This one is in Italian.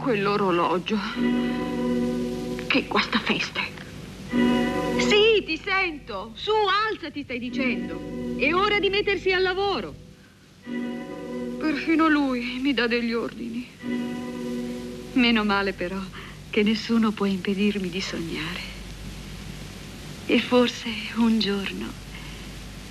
Quell'orologio. Che guastafeste. Sì, ti sento. Su, alzati, stai dicendo. È ora di mettersi al lavoro. Perfino lui mi dà degli ordini. Meno male però che nessuno può impedirmi di sognare. E forse un giorno